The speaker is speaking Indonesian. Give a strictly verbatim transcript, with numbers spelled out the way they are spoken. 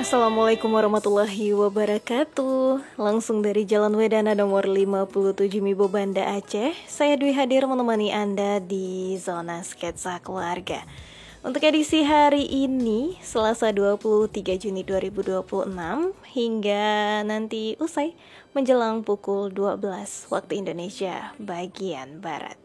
Assalamualaikum warahmatullahi wabarakatuh. Langsung dari Jalan Wedana nomor lima puluh tujuh Mibo Banda Aceh, saya Dwi hadir menemani Anda di Zona Sketsa Keluarga. Untuk edisi hari ini, Selasa dua puluh tiga Juni dua ribu dua puluh enam, hingga nanti usai menjelang pukul dua belas waktu Indonesia bagian Barat.